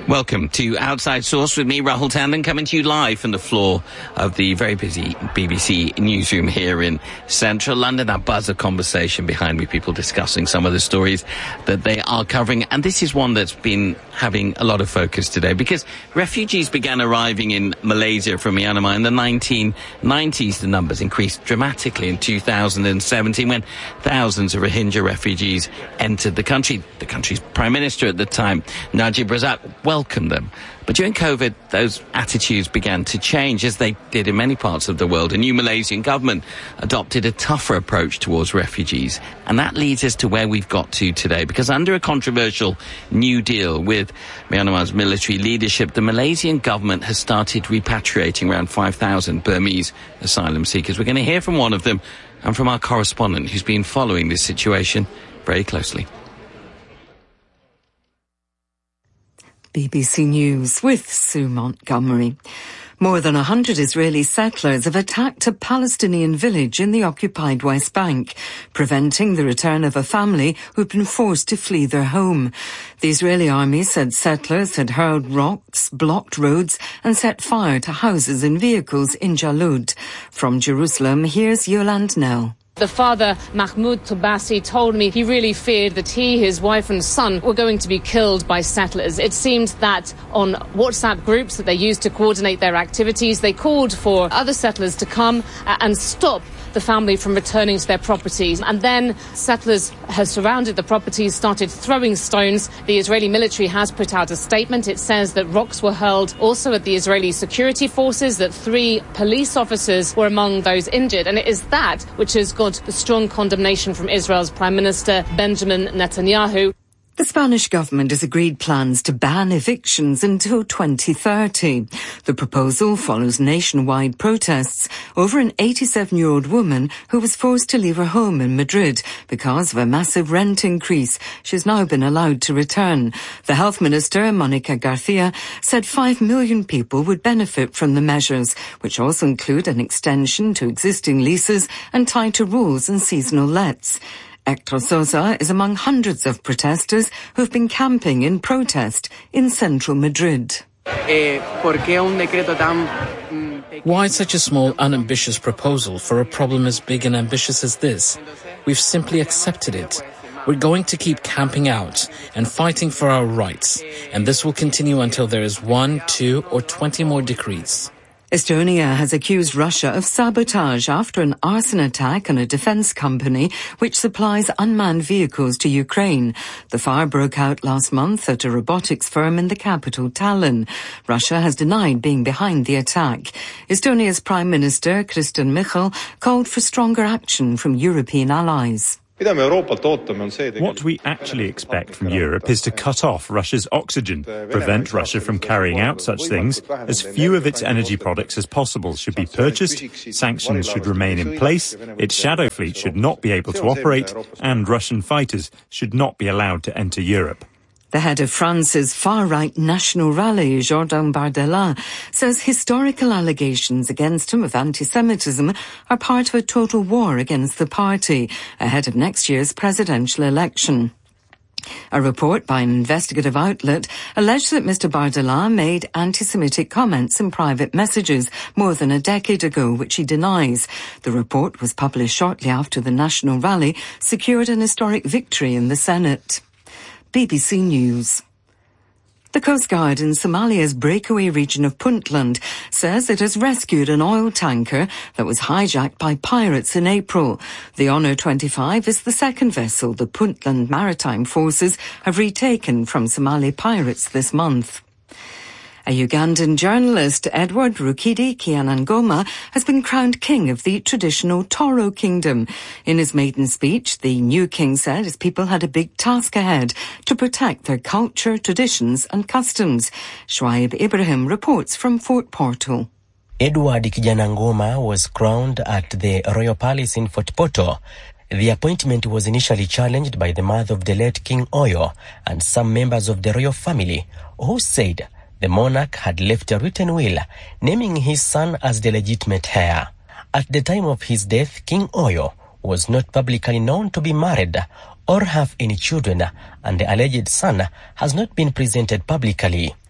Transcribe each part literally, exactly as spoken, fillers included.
Welcome to Outside Source with me, Rahul Tandon, coming to you live from the floor of the very busy B B C newsroom here in central London. That buzz of conversation behind me, people discussing some of the stories that they are covering. And this is one that's been having a lot of focus today because refugees began arriving in Malaysia from Myanmar in the nineteen nineties. The numbers increased dramatically in two thousand seventeen when thousands of Rohingya refugees entered the country. The country's Prime Minister at the time, Najib Razak, welcomed them. But during COVID, those attitudes began to change, as they did in many parts of the world. A new Malaysian government adopted a tougher approach towards refugees. And that leads us to where we've got to today, because under a controversial new deal with Myanmar's military leadership, the Malaysian government has started repatriating around five thousand Burmese asylum seekers. We're going to hear from one of them and from our correspondent who's been following this situation very closely. B B C News with Sue Montgomery. More than a hundred Israeli settlers have attacked a Palestinian village in the occupied West Bank, preventing the return of a family who'd been forced to flee their home. The Israeli army said settlers had hurled rocks, blocked roads and set fire to houses and vehicles in Jalud. From Jerusalem, here's Yolande Nell. The father, Mahmoud Tobasi, told me he really feared that he, his wife and son were going to be killed by settlers. It seemed that on WhatsApp groups that they used to coordinate their activities, they called for other settlers to come and stop the family from returning to their properties. And then settlers have surrounded the properties, started throwing stones. The Israeli military has put out a statement. It says that rocks were hurled also at the Israeli security forces, that three police officers were among those injured. And it is that which has got the strong condemnation from Israel's Prime Minister Benjamin Netanyahu. The Spanish government has agreed plans to ban evictions until twenty thirty. The proposal follows nationwide protests over an eighty-seven-year-old woman who was forced to leave her home in Madrid because of a massive rent increase. She's now been allowed to return. The health minister, Monica Garcia, said five million people would benefit from the measures, which also include an extension to existing leases and tighter rules on seasonal lets. Hector Sosa is among hundreds of protesters who have been camping in protest in central Madrid. Why such a small, unambitious proposal for a problem as big and ambitious as this? We've simply accepted it. We're going to keep camping out and fighting for our rights, and this will continue until there is one, two, or twenty more decrees. Estonia has accused Russia of sabotage after an arson attack on a defence company which supplies unmanned vehicles to Ukraine. The fire broke out last month at a robotics firm in the capital, Tallinn. Russia has denied being behind the attack. Estonia's Prime Minister, Kristen Michal, called for stronger action from European allies. What we actually expect from Europe is to cut off Russia's oxygen, prevent Russia from carrying out such things. As few of its energy products as possible should be purchased, sanctions should remain in place, its shadow fleet should not be able to operate, and Russian fighters should not be allowed to enter Europe. The head of France's far-right National Rally, Jordan Bardella, says historical allegations against him of anti-Semitism are part of a total war against the party ahead of next year's presidential election. A report by an investigative outlet alleged that Mister Bardella made anti-Semitic comments in private messages more than a decade ago, which he denies. The report was published shortly after the National Rally secured an historic victory in the Senate. B B C News. The Coast Guard in Somalia's breakaway region of Puntland says it has rescued an oil tanker that was hijacked by pirates in April. The Honour twenty-five is the second vessel the Puntland Maritime Forces have retaken from Somali pirates this month. A Ugandan journalist, Edward Rukidi Kianangoma, has been crowned king of the traditional Toro Kingdom. In his maiden speech, the new king said his people had a big task ahead to protect their culture, traditions and customs. Shoaib Ibrahim reports from Fort Portal. Edward Kijanangoma was crowned at the Royal Palace in Fort Portal. The appointment was initially challenged by the mother of the late King Oyo and some members of the royal family, who said the monarch had left a written will naming his son as the legitimate heir. At the time of his death, King Oyo was not publicly known to be married or have any children, and the alleged son has not been presented publicly.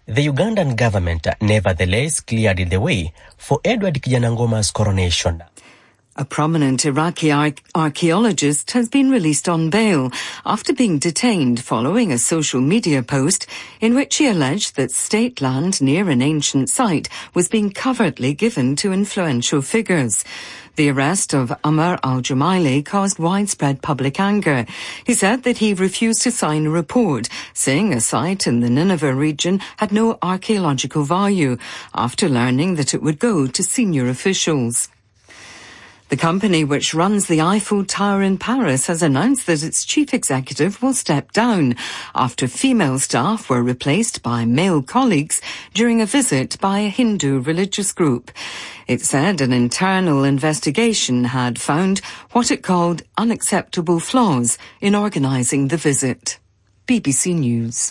The Ugandan government nevertheless cleared the way for Edward Kijanangoma's coronation. A prominent Iraqi ar- archaeologist has been released on bail after being detained following a social media post in which he alleged that state land near an ancient site was being covertly given to influential figures. The arrest of Amr al-Jumaili caused widespread public anger. He said that he refused to sign a report saying a site in the Nineveh region had no archaeological value after learning that it would go to senior officials. The company which runs the Eiffel Tower in Paris has announced that its chief executive will step down after female staff were replaced by male colleagues during a visit by a Hindu religious group. It said an internal investigation had found what it called unacceptable flaws in organising the visit. B B C News.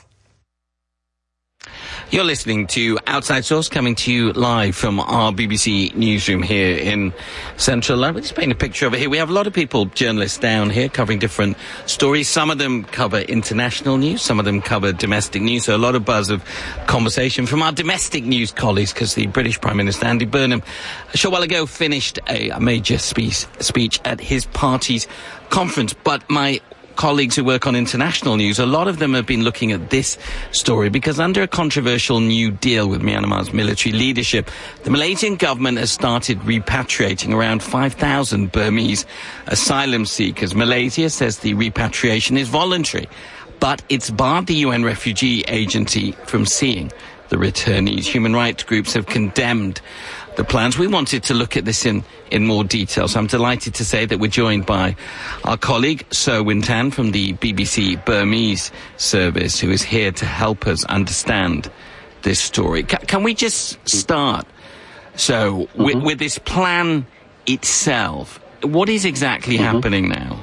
You're listening to Outside Source, coming to you live from our B B C newsroom here in central London. Just paint a picture of it here. We have a lot of people, journalists down here, covering different stories. Some of them cover international news, some of them cover domestic news. So a lot of buzz of conversation from our domestic news colleagues, because the British Prime Minister, Andy Burnham, a short while ago finished a, a major speech, speech at his party's conference. But my colleagues who work on international news, a lot of them have been looking at this story because under a controversial new deal with Myanmar's military leadership, the Malaysian government has started repatriating around five thousand Burmese asylum seekers. Malaysia says the repatriation is voluntary, but it's barred the U N Refugee Agency from seeing the returnees. Human rights groups have condemned the plans. We wanted to look at this in, in more detail, so I'm delighted to say that we're joined by our colleague, Sir Wintan, from the B B C Burmese service, who is here to help us understand this story. C- can we just start, so, mm-hmm. with, with this plan itself? What is exactly mm-hmm. happening now?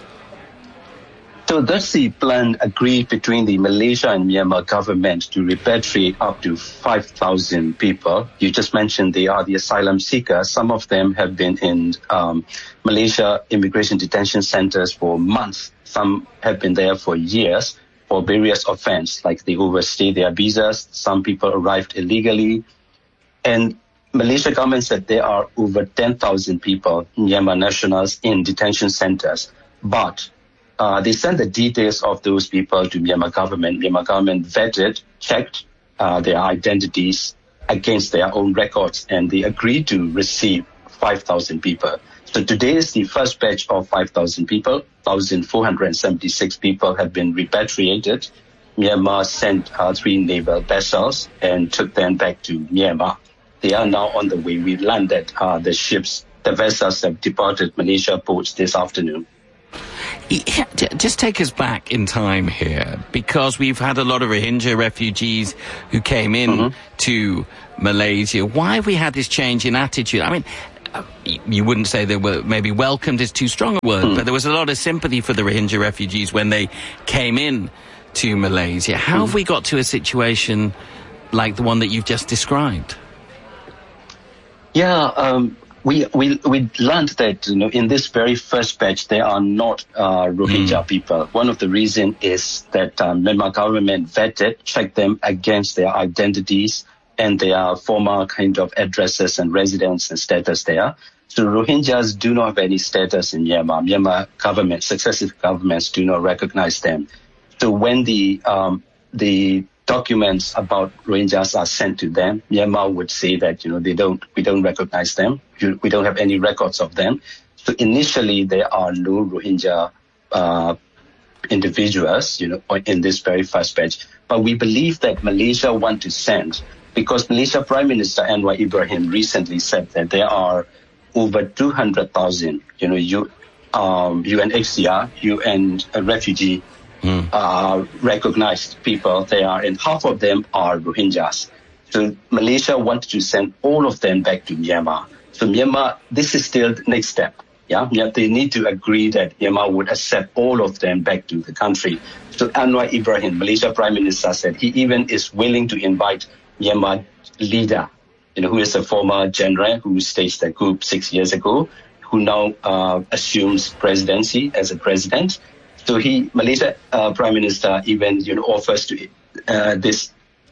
So that's the plan agreed between the Malaysia and Myanmar government to repatriate up to five thousand people. You just mentioned they are the asylum seekers. Some of them have been in um, Malaysia immigration detention centers for months. Some have been there for years for various offenses, like they overstay their visas. Some people arrived illegally. And Malaysia government said there are over ten thousand people, Myanmar nationals, in detention centers. But Uh, they sent the details of those people to Myanmar government. Myanmar government vetted, checked uh, their identities against their own records, and they agreed to receive five thousand people. So today is the first batch of five thousand people. one thousand four hundred seventy-six people have been repatriated. Myanmar sent uh, three naval vessels and took them back to Myanmar. They are now on the way. We landed uh, the ships. The vessels have departed Malaysia ports this afternoon. Yeah, just take us back in time here, because we've had a lot of Rohingya refugees who came in mm-hmm. to Malaysia. Why have we had this change in attitude? I mean, you wouldn't say they were maybe welcomed is too strong a word, mm. but there was a lot of sympathy for the Rohingya refugees when they came in to Malaysia. How mm. have we got to a situation like the one that you've just described? Yeah, um, we we we learned that, you know, in this very first batch there are not uh, Rohingya mm. people. One of the reasons is that um, Myanmar government vetted, checked them against their identities and their former kind of addresses and residence and status there. So Rohingyas do not have any status in Myanmar. Myanmar government, successive governments do not recognize them. So when the um, the documents about Rohingyas are sent to them, Myanmar would say that, you know, they don't, we don't recognize them. We don't have any records of them. So initially there are no Rohingya uh, individuals, you know, in this very first batch. But we believe that Malaysia want to send, because Malaysia Prime Minister Anwar Ibrahim recently said that there are over two hundred thousand, you know, U, um, U N H C R, U N uh, refugee mm. uh, recognized people there, and half of them are Rohingyas. So Malaysia wanted to send all of them back to Myanmar. So Myanmar, this is still the next step. Yeah, they need to agree that Myanmar would accept all of them back to the country. So Anwar Ibrahim, Malaysia Prime Minister, said he even is willing to invite Myanmar leader, you know, who is a former general who staged the coup six years ago, who now uh, assumes presidency as a president. So he, Malaysia uh, Prime Minister, even, you know, offers to uh, this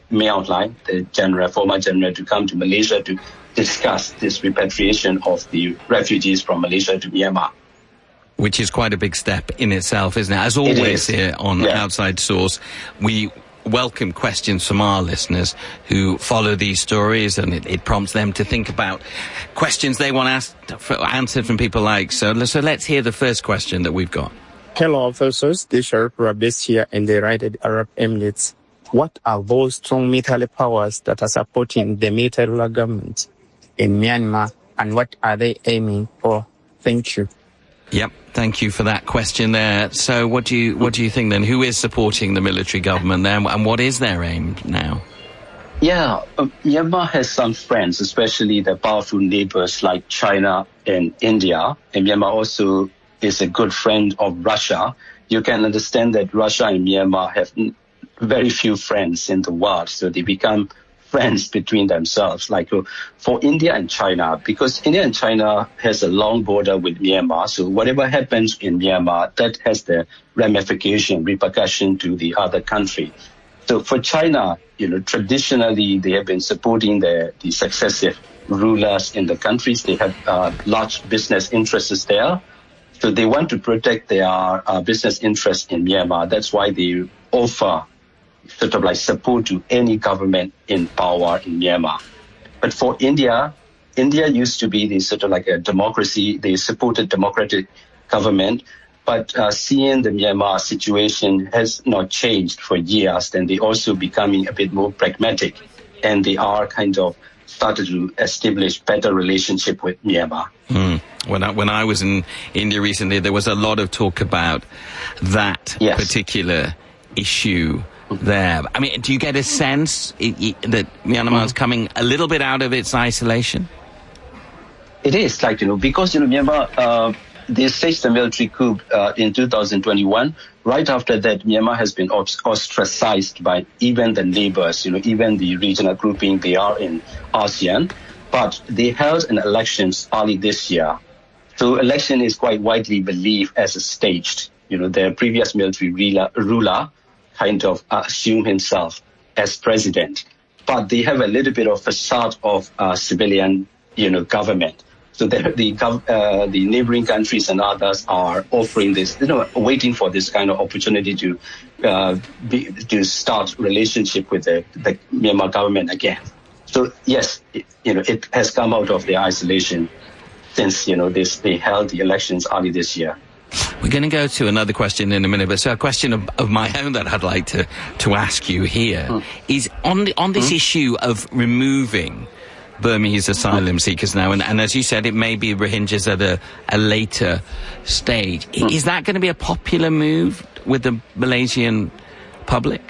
Min Aung Hlaing, the general, former general, to come to Malaysia to discuss this repatriation of the refugees from Malaysia to Myanmar. Which is quite a big step in itself, isn't it? As always here on yeah. Outside Source, we welcome questions from our listeners who follow these stories, and it, it prompts them to think about questions they want asked for, answered from people like so. So let's hear the first question that we've got. Hello, officers. This is Sharif Rabis here in the United Arab Emirates. What are those strong military powers that are supporting the military government in Myanmar, and what are they aiming for? Thank you. Yep, thank you for that question there. So what do you what do you think then? Who is supporting the military government there, and what is their aim now? Yeah, uh, Myanmar has some friends, especially the powerful neighbors like China and India. And Myanmar also is a good friend of Russia. You can understand that Russia and Myanmar have very few friends in the world, so they become friends between themselves. Like uh, for India and China, because India and China has a long border with Myanmar, so whatever happens in Myanmar, that has the ramification, repercussion to the other country. So for China, you know, traditionally they have been supporting the, the successive rulers in the countries. They have uh, large business interests there. So they want to protect their uh, business interests in Myanmar. That's why they offer sort of like support to any government in power in Myanmar. But for India, India used to be the sort of like a democracy. They supported democratic government. But uh, seeing the Myanmar situation has not changed for years, then they also becoming a bit more pragmatic. And they are kind of started to establish better relationship with Myanmar. Mm. When I, when I was in India recently, there was a lot of talk about that yes. particular issue there. I mean, do you get a sense it, it, that Myanmar is coming a little bit out of its isolation? It is, like, you know, because, you know, Myanmar, uh, they staged the military coup uh, in two thousand twenty-one. Right after that, Myanmar has been ostracized by even the neighbors, you know, even the regional grouping they are in ASEAN. But they held an elections early this year. So election is quite widely believed as a staged. You know, the previous military ruler, ruler kind of assume himself as president, but they have a little bit of facade of uh, civilian, you know, government. So the the, uh, the neighboring countries and others are offering this, you know, waiting for this kind of opportunity to uh, be, to start relationship with the, the Myanmar government again. So yes, it, you know, it has come out of their isolation since, you know, this they held the elections early this year. We're going to go to another question in a minute, but so a question of, of my own that I'd like to, to ask you here mm. is on the, on this mm. issue of removing Burmese asylum mm. seekers now, and, and as you said, it may be Rohingyas at a, a later stage. Mm. Is that going to be a popular move with the Malaysian public?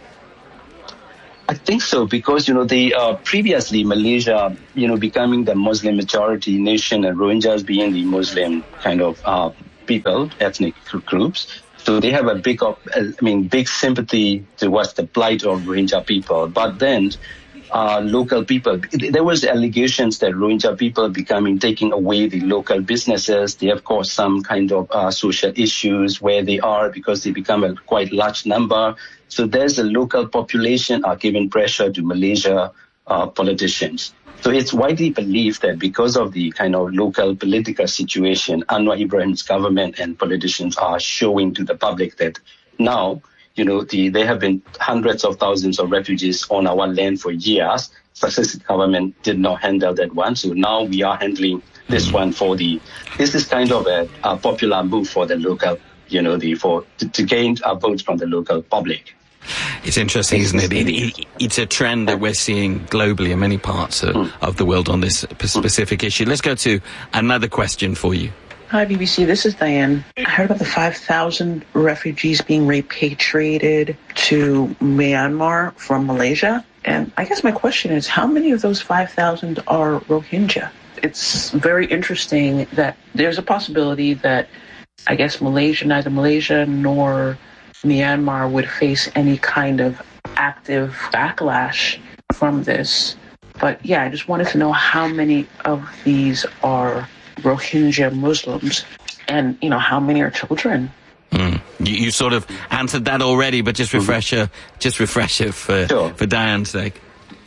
I think so, because, you know, they uh, previously Malaysia, you know, becoming the Muslim majority nation and Rohingyas being the Muslim kind of uh, people, ethnic groups. So they have a big, I mean, big sympathy towards the plight of Rohingya people. But then uh, local people, there was allegations that Rohingya people becoming, taking away the local businesses. They have caused some kind of uh, social issues where they are because they become a quite large number. So there's a local population are giving pressure to Malaysia uh, politicians. So it's widely believed that because of the kind of local political situation, Anwar Ibrahim's government and politicians are showing to the public that now, you know, the, there have been hundreds of thousands of refugees on our land for years. Successive government did not handle that one. So now we are handling this one for the, this is kind of a, a popular move for the local, you know, the, for, to, to gain a vote from the local public. It's interesting, isn't it? It, it? It's a trend that we're seeing globally in many parts of, mm. of the world on this specific issue. Let's go to another question for you. Hi, B B C. This is Diane. I heard about the five thousand refugees being repatriated to Myanmar from Malaysia. And I guess my question is, how many of those five thousand are Rohingya? It's very interesting that there's a possibility that, I guess, Malaysia, neither Malaysia nor Myanmar would face any kind of active backlash from this. But yeah, I just wanted to know how many of these are Rohingya Muslims and, you know, how many are children. Mm. You, you sort of answered that already, but just refresher, mm-hmm. just refresher for sure. for Diane's sake.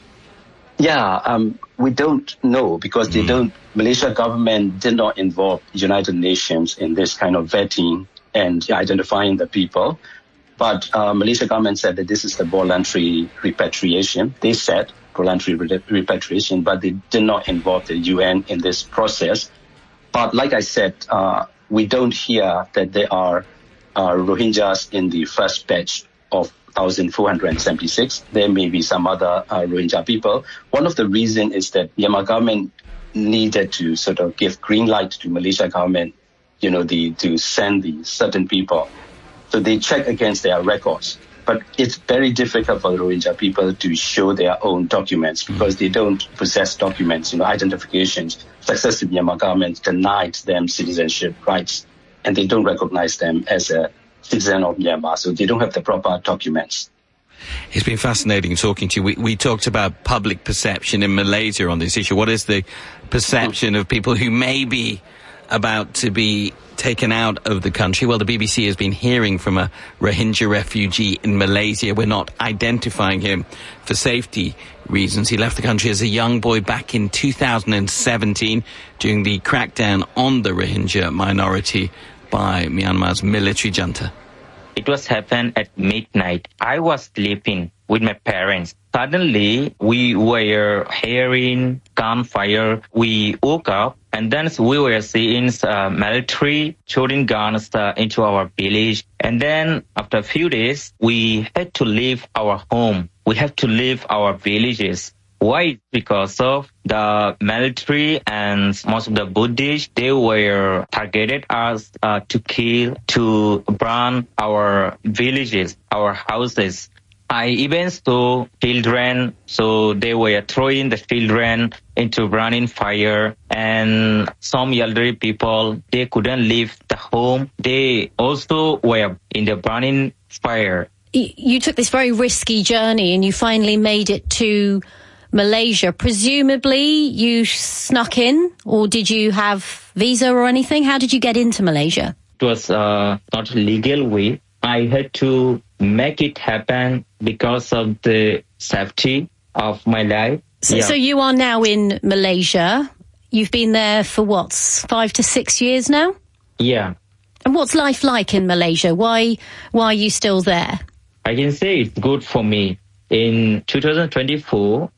Yeah, um, we don't know because they mm. don't. Malaysia government did not involve United Nations in this kind of vetting and identifying the people. But uh, Malaysia government said that this is the voluntary repatriation. They said voluntary re- repatriation, but they did not involve the U N in this process. But like I said, uh, we don't hear that there are uh, Rohingyas in the first batch of one thousand four hundred seventy-six. There may be some other uh, Rohingya people. One of the reasons is that Myanmar government needed to sort of give green light to Malaysia government, you know, the to send the certain people. So they check against their records. But it's very difficult for the Rohingya people to show their own documents because they don't possess documents, you know, identifications. Successive Myanmar government denied them citizenship rights, and they don't recognize them as a citizen of Myanmar, so they don't have the proper documents. It's been fascinating talking to you. We, we talked about public perception in Malaysia on this issue. What is the perception of people who may be about to be taken out of the country? Well, the B B C has been hearing from a Rohingya refugee in Malaysia. We're not identifying him for safety reasons. He left the country as a young boy back in two thousand seventeen during the crackdown on the Rohingya minority by Myanmar's military junta. It was happened at midnight. I was sleeping with my parents. Suddenly, we were hearing gunfire. We woke up, and then we were seeing uh, military shooting guns uh, into our village. And then after a few days, we had to leave our home. We have to leave our villages. Why? Because of the military and most of the Buddhists, they were targeted us uh, to kill, to burn our villages, our houses. I even saw children, so they were throwing the children into burning fire, and some elderly people, they couldn't leave the home. They also were in the burning fire. You took this very risky journey and you finally made it to Malaysia. Presumably you snuck in, or did you have visa or anything? How did you get into Malaysia? It was uh, not a legal way. I had to make it happen because of the safety of my life. So, yeah. so you are now in Malaysia. You've been there for what, five to six years now? Yeah. And what's life like in Malaysia? Why, why are you still there? I can say it's good for me. In two thousand twenty-four,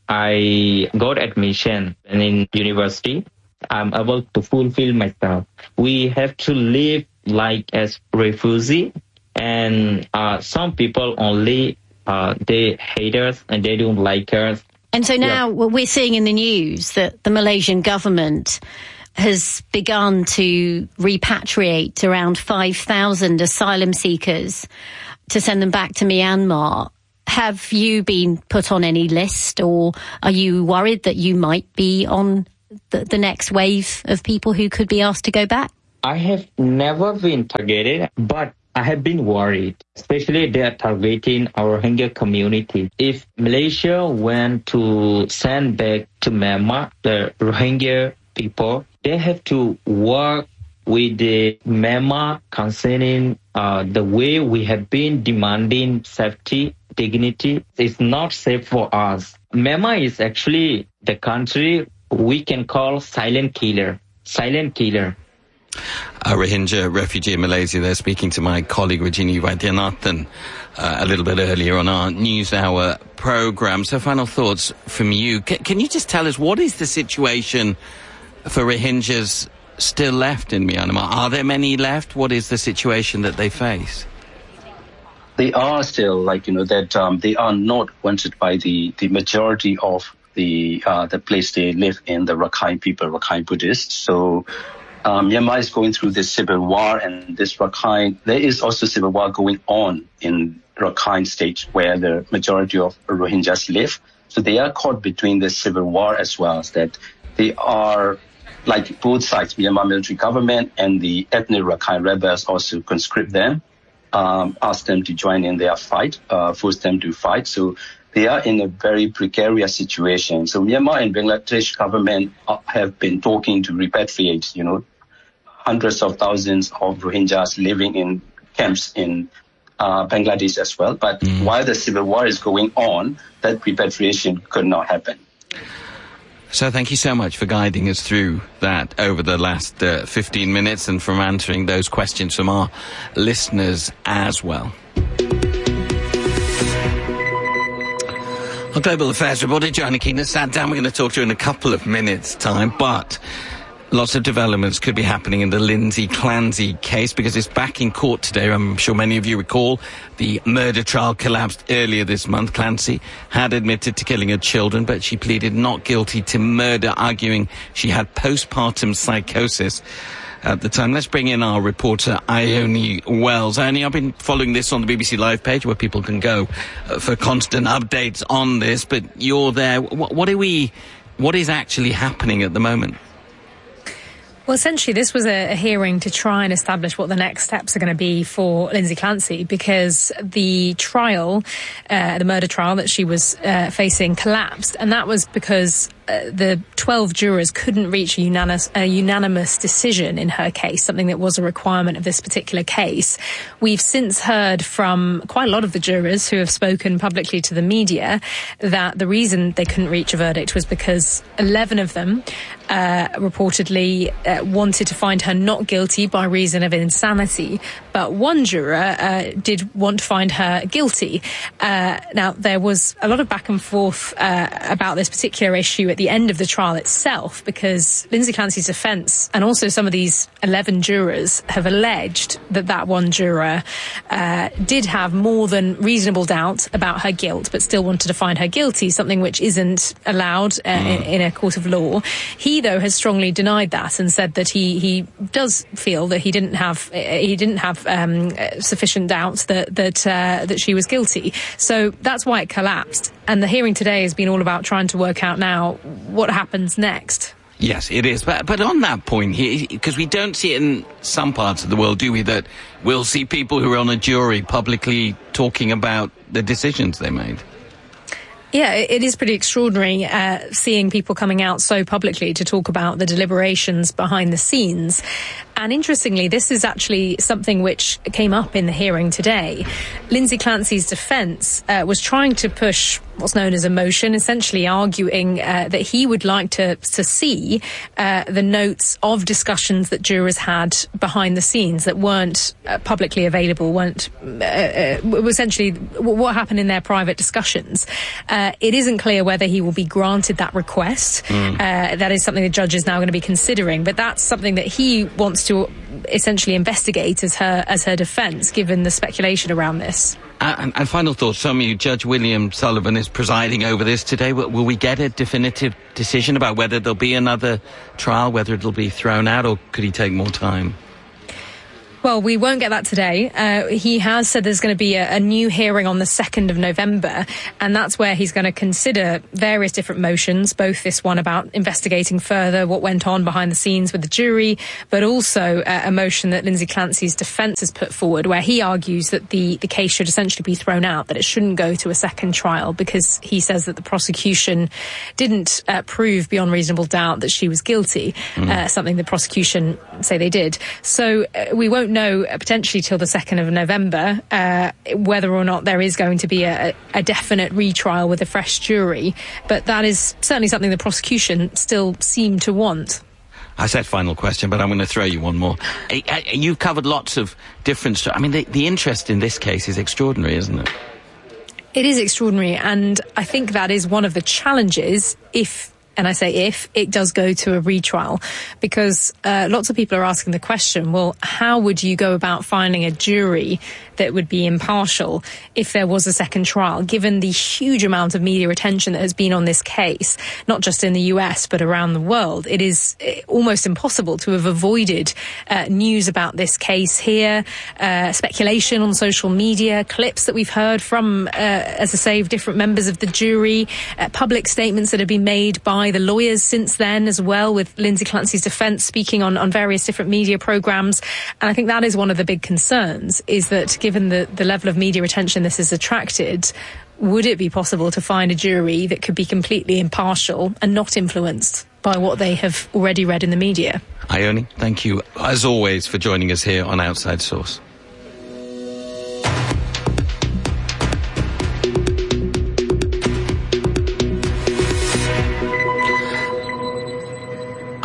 I got admission in university. I'm able to fulfill myself. We have to live like as refugee, and uh, some people only uh, they hate us and they don't like us. And so now yeah. we're seeing in the news that the Malaysian government has begun to repatriate around five thousand asylum seekers to send them back to Myanmar. Have you been put on any list, or are you worried that you might be on the, the next wave of people who could be asked to go back? I have never been targeted, but I have been worried, especially they are targeting our Rohingya community. If Malaysia went to send back to Myanmar the Rohingya people, they have to work with the Myanmar concerning uh, the way we have been demanding safety, dignity. It's not safe for us. Myanmar is actually the country we can call silent killer. Silent killer. A Rohingya refugee in Malaysia there, speaking to my colleague Rajini Vaidyanathan uh, a little bit earlier on our News Hour programme. So final thoughts from you. C- can you just tell us what is the situation for Rohingyas still left in Myanmar? Are there many left? What is the situation that they face? They are still, like, you know, that um, they are not wanted by the, the majority of the uh, the place they live in, the Rakhine people, Rakhine Buddhists. So um, Myanmar is going through this civil war, and this Rakhine, there is also civil war going on in Rakhine state where the majority of Rohingyas live. So they are caught between this civil war as well, as that they are, like both sides, Myanmar military government and the ethnic Rakhine rebels also conscript them, um, ask them to join in their fight, uh, force them to fight. So they are in a very precarious situation. So Myanmar and Bangladesh government have been talking to repatriate, you know, hundreds of thousands of Rohingyas living in camps in uh, Bangladesh as well. But mm. while the civil war is going on, that repatriation could not happen. So thank you so much for guiding us through that over the last uh, fifteen minutes and from answering those questions from our listeners as well. Our Global Affairs reporter, Joanna Keane, has sat down. We're going to talk to her in a couple of minutes' time, but lots of developments could be happening in the Lindsay Clancy case because it's back in court today. I'm sure many of you recall the murder trial collapsed earlier this month. Clancy had admitted to killing her children, but she pleaded not guilty to murder, arguing she had postpartum psychosis at the time. Let's bring in our reporter, Ione Wells. Ione, I've been following this on the B B C Live page where people can go uh, for constant updates on this, but you're there. What, what are we, what is actually happening at the moment? Well, essentially, this was a, a hearing to try and establish what the next steps are going to be for Lindsay Clancy, because the trial, uh, the murder trial that she was uh, facing collapsed, and that was because uh, the twelve jurors couldn't reach a unanimous, a unanimous decision in her case, something that was a requirement of this particular case. We've since heard from quite a lot of the jurors who have spoken publicly to the media that the reason they couldn't reach a verdict was because eleven of them uh, reportedly uh, wanted to find her not guilty by reason of insanity, but one juror uh, did want to find her guilty. Uh, now, there was a lot of back and forth uh, about this particular issue at the end of the trial itself, because Lindsay Clancy's defence and also some of these eleven jurors have alleged that that one juror uh, did have more than reasonable doubt about her guilt, but still wanted to find her guilty, something which isn't allowed uh, mm. in, in a court of law. He, though, has strongly denied that and said that he, he does feel that he didn't have he didn't have um, sufficient doubt that that uh, that she was guilty. So that's why it collapsed. And the hearing today has been all about trying to work out now what happens next. Yes, it is. But but on that point, because we don't see it in some parts of the world, do we, that we'll see people who are on a jury publicly talking about the decisions they made? Yeah, it is pretty extraordinary uh, seeing people coming out so publicly to talk about the deliberations behind the scenes. And interestingly, this is actually something which came up in the hearing today. Lindsay Clancy's defence uh, was trying to push what's known as a motion, essentially arguing uh, that he would like to, to see uh, the notes of discussions that jurors had behind the scenes that weren't uh, publicly available, weren't uh, uh, essentially what happened in their private discussions. Uh, it isn't clear whether he will be granted that request. Mm. Uh, that is something the judge is now going to be considering, but that's something that he wants to essentially investigate as her as her defence, given the speculation around this. And, and final thoughts from you. Judge William Sullivan is presiding over this today. Will, will we get a definitive decision about whether there'll be another trial, whether it'll be thrown out, or could he take more time? Well, we won't get that today. Uh, he has said there's going to be a, a new hearing on the second of November, and that's where he's going to consider various different motions, both this one about investigating further what went on behind the scenes with the jury, but also uh, a motion that Lindsay Clancy's defence has put forward, where he argues that the, the case should essentially be thrown out, that it shouldn't go to a second trial, because he says that the prosecution didn't uh, prove beyond reasonable doubt that she was guilty, mm. uh, something the prosecution say they did. So uh, we won't know uh, potentially till the second of November uh, whether or not there is going to be a, a definite retrial with a fresh jury, but that is certainly something the prosecution still seem to want. I said final question, but I'm going to throw you one more. You've covered lots of different... I mean, the, the interest in this case is extraordinary, isn't it? It is extraordinary, and I think that is one of the challenges if... And I say if, it does go to a retrial, because uh, lots of people are asking the question, well, how would you go about finding a jury that would be impartial if there was a second trial, given the huge amount of media attention that has been on this case, not just in the U S, but around the world? It is almost impossible to have avoided uh, news about this case here, uh, speculation on social media, clips that we've heard from, uh, as I say, different members of the jury, uh, public statements that have been made by the lawyers since then as well, with Lindsay Clancy's defence speaking on, on various different media programmes. And I think that is one of the big concerns, is that given the, the level of media attention this has attracted, would it be possible to find a jury that could be completely impartial and not influenced by what they have already read in the media? Ione, thank you, as always, for joining us here on Outside Source.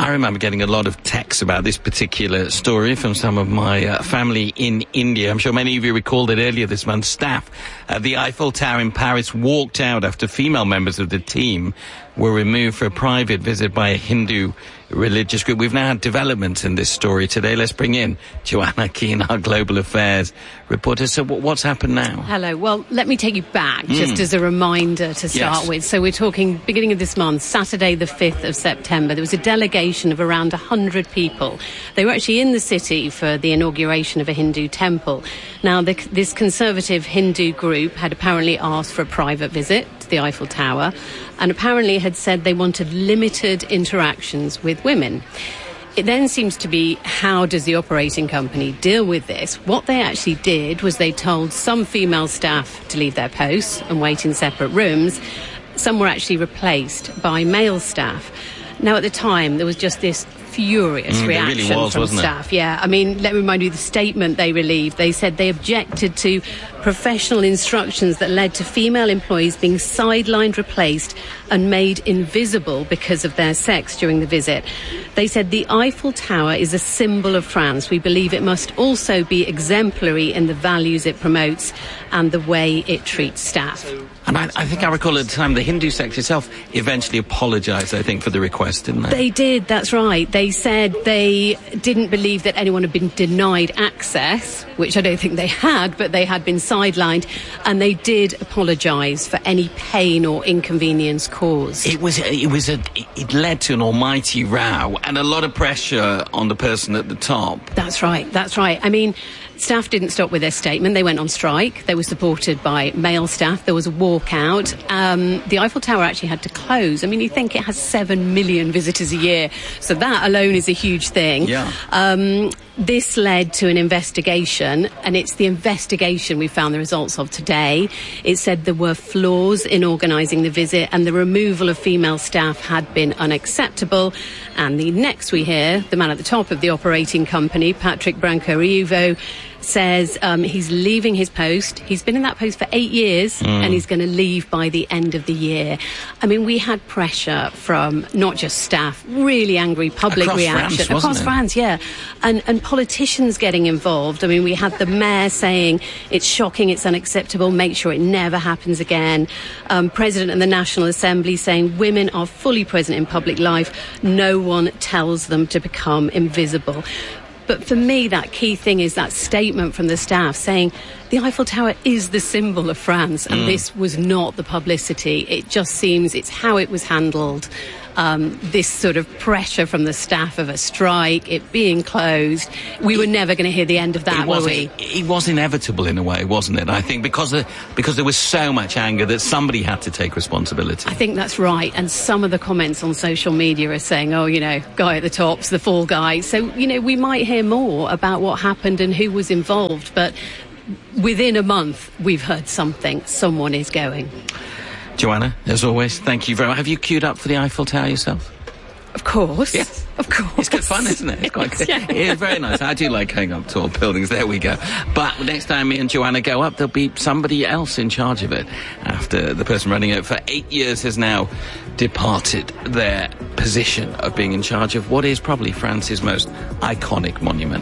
I remember getting a lot of texts about this particular story from some of my uh, family in India. I'm sure many of you recall that earlier this month, staff at the Eiffel Tower in Paris walked out after female members of the team were removed for a private visit by a Hindu religious group. We've now had developments in this story today. Let's bring in Joanna Keane, our Global Affairs reporter. So what's happened now? Hello. Well, let me take you back mm. just as a reminder to start yes. with. So we're talking beginning of this month, Saturday the fifth of September. There was a delegation of around one hundred people. They were actually in the city for the inauguration of a Hindu temple. Now, the, this conservative Hindu group had apparently asked for a private visit to the Eiffel Tower and apparently had said they wanted limited interactions with women. It then seems to be, how does the operating company deal with this? What they actually did was they told some female staff to leave their posts and wait in separate rooms. Some were actually replaced by male staff. Now, at the time, there was just this furious mm, reaction really was, from wasn't staff. it? Yeah, I mean, let me remind you the statement they relieved. They said they objected to professional instructions that led to female employees being sidelined, replaced and made invisible because of their sex during the visit. They said the Eiffel Tower is a symbol of France. We believe it must also be exemplary in the values it promotes and the way it treats staff. And I, I think I recall at the time the Hindu sect itself eventually apologised, I think, for the request, didn't they? They did, that's right. They said they didn't believe that anyone had been denied access, which I don't think they had, but they had been sidelined, and they did apologise for any pain or inconvenience caused. It was, it was a, it led to an almighty row and a lot of pressure on the person at the top. That's right, that's right. I mean, staff didn't stop with their statement. They went on strike. They were supported by male staff. There was a walkout. Um, the Eiffel Tower actually had to close. I mean, you think it has seven million visitors a year, so that alone is a huge thing. Yeah. Um, this led to an investigation, and it's the investigation we found the results of today. It said there were flaws in organising the visit, and the removal of female staff had been unacceptable. And the next we hear, the man at the top of the operating company, Patrick Branco-Riuvo, says um, he's leaving his post. He's been in that post for eight years mm. and he's going to leave by the end of the year. I mean, we had pressure from not just staff, really angry public across reaction. France, across it? France, yeah. And, and politicians getting involved. I mean, we had the mayor saying it's shocking, it's unacceptable, make sure it never happens again. Um, President of the National Assembly saying women are fully present in public life. No one tells them to become invisible. But for me, that key thing is that statement from the staff saying the Eiffel Tower is the symbol of France, and mm. this was not the publicity. It just seems it's how it was handled. Um, this sort of pressure from the staff of a strike, it being closed. We were never going to hear the end of that, was, were we? It, it was inevitable in a way, wasn't it? I think because of, because there was so much anger that somebody had to take responsibility. I think that's right. And some of the comments on social media are saying, oh, you know, guy at the top's the fall guy. So, you know, we might hear more about what happened and who was involved. But within a month, we've heard something. Someone is going. Joanna, as always, thank you very much. Have you queued up for the Eiffel Tower yourself? Of course. Yes. Of course. It's good fun, isn't it? It's quite good. Yeah. It's very nice. I do like going up tall buildings. There we go. But next time me and Joanna go up, there'll be somebody else in charge of it after the person running it for eight years has now departed their position of being in charge of what is probably France's most iconic monument.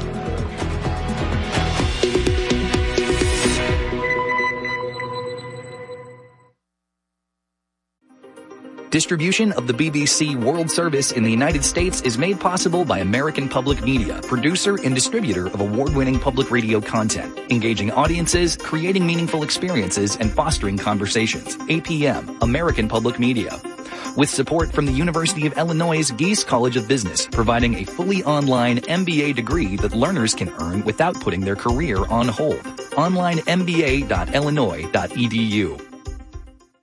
Distribution of the B B C World Service in the United States is made possible by American Public Media, producer and distributor of award-winning public radio content, engaging audiences, creating meaningful experiences, and fostering conversations. A P M, American Public Media. With support from the University of Illinois' Gies College of Business, providing a fully online M B A degree that learners can earn without putting their career on hold. online m b a dot illinois dot e d u.